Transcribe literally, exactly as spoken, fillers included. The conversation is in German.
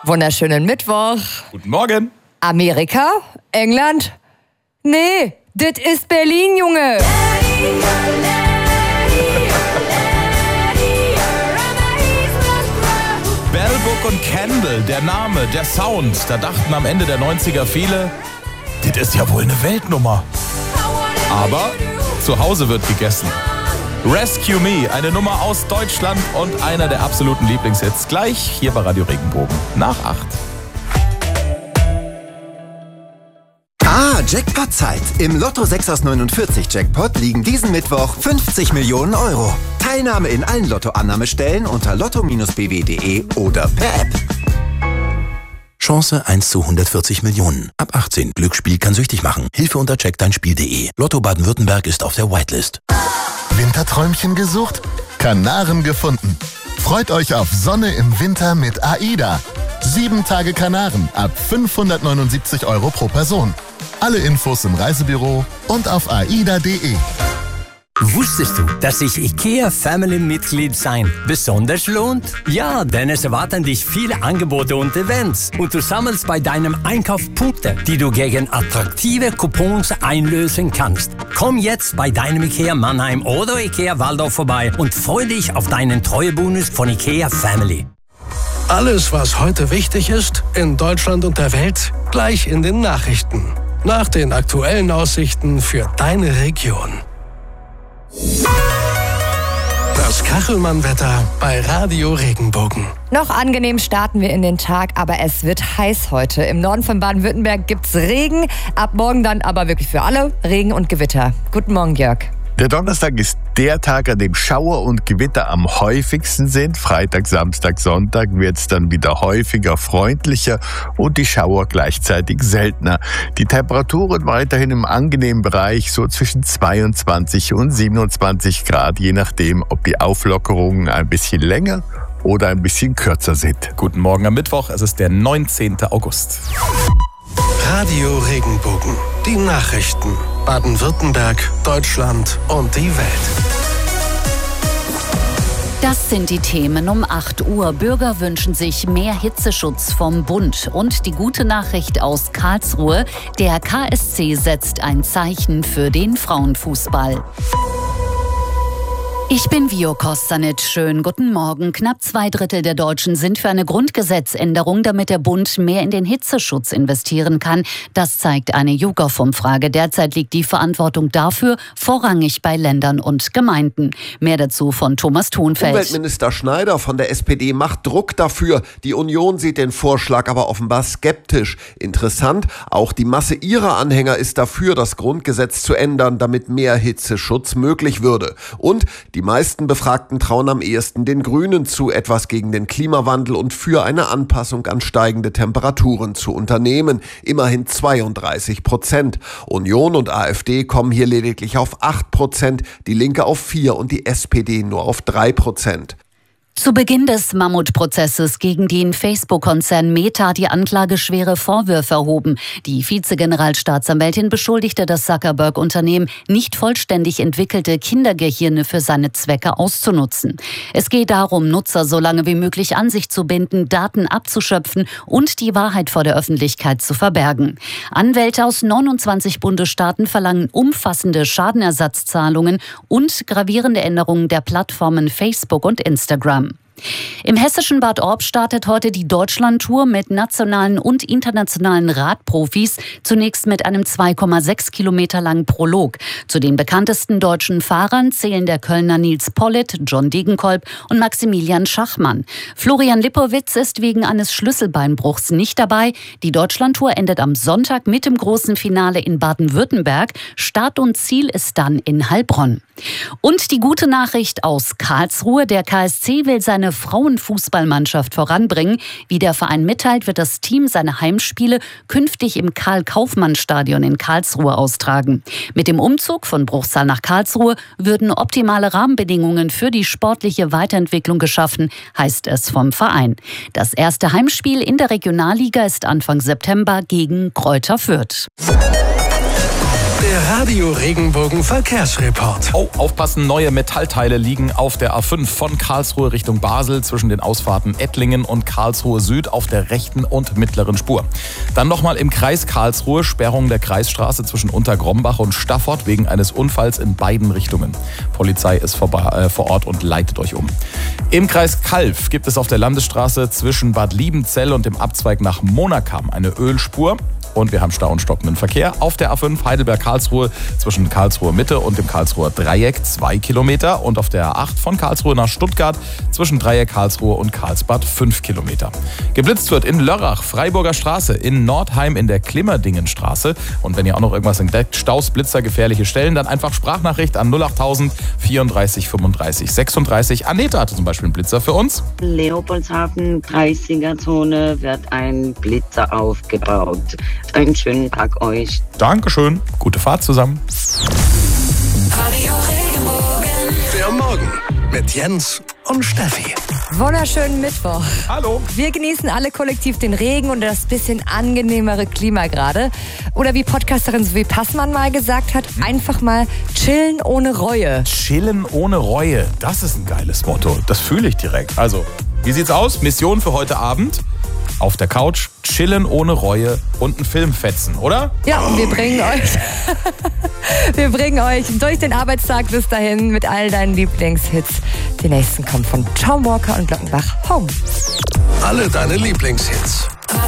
Wunderschönen Mittwoch. Guten Morgen. Amerika? England? Nee, das ist Berlin, Junge. Bell, Book und Candle, der Name, der Sound. Da dachten am Ende der neunziger viele, das ist ja wohl eine Weltnummer. Aber zu Hause wird gegessen. Rescue Me, eine Nummer aus Deutschland und einer der absoluten Lieblingshits. Gleich hier bei Radio Regenbogen nach acht. Ah, Jackpot-Zeit. Im Lotto sechs aus neunundvierzig Jackpot liegen diesen Mittwoch fünfzig Millionen Euro. Teilnahme in allen Lotto-Annahmestellen unter lotto Bindestrich b w punkt d e oder per App. Chance eins zu hundertvierzig Millionen. Ab achtzehn. Glücksspiel kann süchtig machen. Hilfe unter check dein spiel punkt d e. Lotto Baden-Württemberg ist auf der Whitelist. Winterträumchen gesucht? Kanaren gefunden. Freut euch auf Sonne im Winter mit AIDA. Sieben Tage Kanaren ab fünfhundertneunundsiebzig Euro pro Person. Alle Infos im Reisebüro und auf aida punkt de. Wusstest du, dass sich IKEA Family-Mitglied sein besonders lohnt? Ja, denn es erwarten dich viele Angebote und Events und du sammelst bei deinem Einkauf Punkte, die du gegen attraktive Coupons einlösen kannst. Komm jetzt bei deinem IKEA Mannheim oder IKEA Waldorf vorbei und freu dich auf deinen Treuebonus von IKEA Family. Alles, was heute wichtig ist, in Deutschland und der Welt, gleich in den Nachrichten. Nach den aktuellen Aussichten für deine Region. Das Kachelmann-Wetter bei Radio Regenbogen. Noch angenehm starten wir in den Tag, aber es wird heiß heute. Im Norden von Baden-Württemberg gibt's Regen, ab morgen dann aber wirklich für alle Regen und Gewitter. Guten Morgen, Jörg. Der Donnerstag ist der Tag, an dem Schauer und Gewitter am häufigsten sind. Freitag, Samstag, Sonntag wird es dann wieder häufiger, freundlicher und die Schauer gleichzeitig seltener. Die Temperaturen weiterhin im angenehmen Bereich, so zwischen zweiundzwanzig und siebenundzwanzig Grad, je nachdem, ob die Auflockerungen ein bisschen länger oder ein bisschen kürzer sind. Guten Morgen am Mittwoch, es ist der neunzehnten August. Radio Regenbogen. Die Nachrichten. Baden-Württemberg, Deutschland und die Welt. Das sind die Themen um acht Uhr. Bürger wünschen sich mehr Hitzeschutz vom Bund. Und die gute Nachricht aus Karlsruhe. Der K S C setzt ein Zeichen für den Frauenfußball. Ich bin Vio Kostanic. Schönen guten Morgen. Knapp zwei Drittel der Deutschen sind für eine Grundgesetzänderung, damit der Bund mehr in den Hitzeschutz investieren kann. Das zeigt eine YouGov-Umfrage. Derzeit liegt die Verantwortung dafür vorrangig bei Ländern und Gemeinden. Mehr dazu von Thomas Thonfeld. Umweltminister Schneider von der S P D macht Druck dafür. Die Union sieht den Vorschlag aber offenbar skeptisch. Interessant, auch die Masse ihrer Anhänger ist dafür, das Grundgesetz zu ändern, damit mehr Hitzeschutz möglich würde. Und die meisten Befragten trauen am ehesten den Grünen zu, etwas gegen den Klimawandel und für eine Anpassung an steigende Temperaturen zu unternehmen. Immerhin zweiunddreißig Prozent. Union und AfD kommen hier lediglich auf acht Prozent, die Linke auf vier und die S P D nur auf drei Prozent. Zu Beginn des Mammutprozesses gegen den Facebook-Konzern Meta hat die Anklage schwere Vorwürfe erhoben. Die Vizegeneralstaatsanwältin beschuldigte das Zuckerberg-Unternehmen, nicht vollständig entwickelte Kindergehirne für seine Zwecke auszunutzen. Es geht darum, Nutzer so lange wie möglich an sich zu binden, Daten abzuschöpfen und die Wahrheit vor der Öffentlichkeit zu verbergen. Anwälte aus neunundzwanzig Bundesstaaten verlangen umfassende Schadenersatzzahlungen und gravierende Änderungen der Plattformen Facebook und Instagram. Im hessischen Bad Orb startet heute die Deutschlandtour mit nationalen und internationalen Radprofis, zunächst mit einem zwei Komma sechs Kilometer langen Prolog. Zu den bekanntesten deutschen Fahrern zählen der Kölner Nils Pollitt, John Degenkolb und Maximilian Schachmann. Florian Lippowitz ist wegen eines Schlüsselbeinbruchs nicht dabei. Die Deutschlandtour endet am Sonntag mit dem großen Finale in Baden-Württemberg. Start und Ziel ist dann in Heilbronn. Und die gute Nachricht aus Karlsruhe: Der K S C will seine Frauenfußballmannschaft voranbringen. Wie der Verein mitteilt, wird das Team seine Heimspiele künftig im Karl-Kaufmann-Stadion in Karlsruhe austragen. Mit dem Umzug von Bruchsal nach Karlsruhe würden optimale Rahmenbedingungen für die sportliche Weiterentwicklung geschaffen, heißt es vom Verein. Das erste Heimspiel in der Regionalliga ist Anfang September gegen Kräuter Fürth. Der Radio Regenbogen Verkehrsreport. Oh, aufpassen, neue Metallteile liegen auf der A fünf von Karlsruhe Richtung Basel zwischen den Ausfahrten Ettlingen und Karlsruhe Süd auf der rechten und mittleren Spur. Dann nochmal im Kreis Karlsruhe Sperrung der Kreisstraße zwischen Untergrombach und Staffort wegen eines Unfalls in beiden Richtungen. Polizei ist vor, äh, vor Ort und leitet euch um. Im Kreis Calw gibt es auf der Landesstraße zwischen Bad Liebenzell und dem Abzweig nach Monakam eine Ölspur. Und wir haben Stau und stockenden Verkehr auf der A fünf Heidelberg-Karlsruhe zwischen Karlsruhe Mitte und dem Karlsruher Dreieck zwei Kilometer und auf der A acht von Karlsruhe nach Stuttgart zwischen Dreieck Karlsruhe und Karlsbad fünf Kilometer. Geblitzt wird in Lörrach, Freiburger Straße, in Nordheim in der Klimmerdingenstraße. Und wenn ihr auch noch irgendwas entdeckt, Staus, Blitzer, gefährliche Stellen, dann einfach Sprachnachricht an null acht tausend vierunddreißig fünfunddreißig sechsunddreißig. Aneta hatte zum Beispiel einen Blitzer für uns. Leopoldshafen, dreißiger Zone wird ein Blitzer aufgebaut. Einen schönen Tag euch. Dankeschön. Gute Fahrt zusammen. Der Morgen mit Jens und Steffi. Wunderschönen Mittwoch. Hallo. Wir genießen alle kollektiv den Regen und das bisschen angenehmere Klima gerade. Oder wie Podcasterin Sophie Passmann mal gesagt hat, einfach mal chillen ohne Reue. Chillen ohne Reue. Das ist ein geiles Motto. Das fühle ich direkt. Also, wie sieht's aus? Mission für heute Abend? Auf der Couch, chillen ohne Reue und einen Film fetzen, oder? Ja, und wir bringen euch wir bringen euch durch den Arbeitstag bis dahin mit all deinen Lieblingshits. Die nächsten kommen von Tom Walker und Glockenbach. Home. Alle deine Lieblingshits.